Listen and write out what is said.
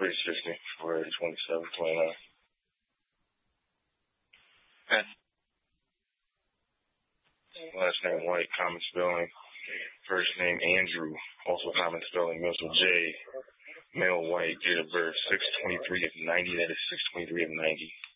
360 for 27, 29. Okay. Last name White, common spelling. First name Andrew, also common spelling. Middle J. Male white, date of birth 6/23 of 90. That is 6/23 of 90.